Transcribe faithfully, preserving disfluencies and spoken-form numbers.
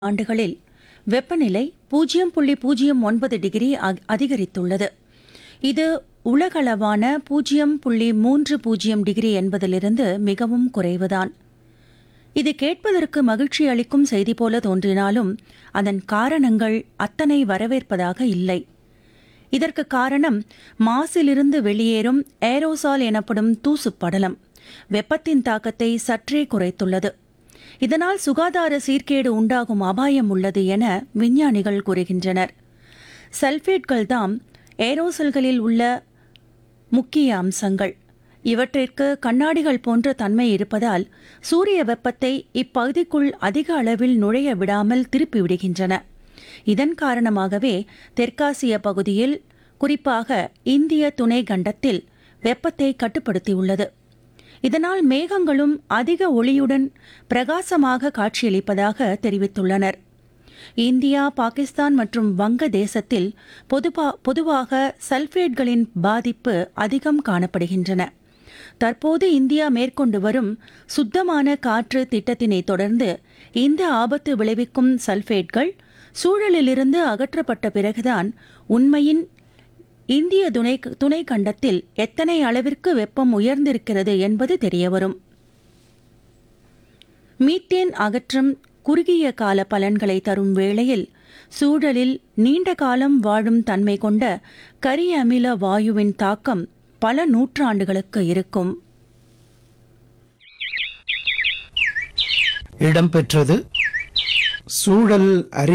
ஆண்டுகளில் வெப்பநிலை பூஜ்ஜியம் புள்ளி பூஜ்ஜியம் ஒன்பது டிகிரி அ- அதிகரித்துள்ளது. இது உலகளவான பூஜ்ஜியம் புள்ளி மூன்று பூஜ்ஜியம் டிகிரி என்பதிலிருந்து மிகவும் குறைவுதான். இது கேட்பதற்கு மகிழ்ச்சி அளிக்கும் செய்தி போல தோன்றினாலும் அதன் காரணங்கள் அத்தனை வரவேற்பதாக இல்லை. இதற்கு காரணம் மாசிலிருந்து வெளியேறும் ஏரோசால் எனப்படும் தூசுப் படலம் வெப்பத்தின் தாக்கத்தை சற்றே குறைத்துள்ளது. இதனால் சுகாதார சீர்கேடு உண்டாகும் அபாயம் உள்ளது என விஞ்ஞானிகள் கூறுகின்றனர். சல்பேட்கள் தாம் ஏரோசல்களில் உள்ள முக்கிய அம்சங்கள். இவற்றிற்கு கண்ணாடிகள் போன்ற தன்மை இருப்பதால் சூரிய வெப்பத்தை இப்பகுதிக்குள் அதிக அளவில் நுழைய விடாமல் திருப்பிவிடுகின்றன. இதன் காரணமாகவே தெற்காசிய பகுதியில், குறிப்பாக இந்திய துணை கண்டத்தில் வெப்பத்தை கட்டுப்படுத்தியுள்ளது. இதனால் மேகங்களும் அதிக ஒளியுடன் பிரகாசமாக காட்சியளிப்பதாக தெரிவித்துள்ளனர். இந்தியா, பாகிஸ்தான் மற்றும் வங்க தேசத்தில் பொதுவா- பொதுவாக சல்பேட்களின் பாதிப்பு அதிகம் காணப்படுகின்றன. தற்போது இந்தியா மேற்கொண்டு வரும் சுத்தமான காற்று திட்டத்தினை தொடர்ந்து இந்த ஆபத்து விளைவிக்கும் சல்பேட்கள் சூழலிலிருந்து அகற்றப்பட்ட பிறகுதான் உண்மையின் இந்திய துணை துணை கண்டத்தில் எத்தனை அளவிற்கு வெப்பம் உயர்ந்திருக்கிறது என்பது தெரியவரும். மீத்தேன் அகற்றும் குறுகிய கால பலன்களை தரும் வேளையில் சூழலில் நீண்ட காலம் வாழும் தன்மை கொண்ட கரிய அமில வாயுவின் தாக்கம் பல நூற்றாண்டுகளுக்கு இருக்கும். இடம்பெற்றது சூழல் அறி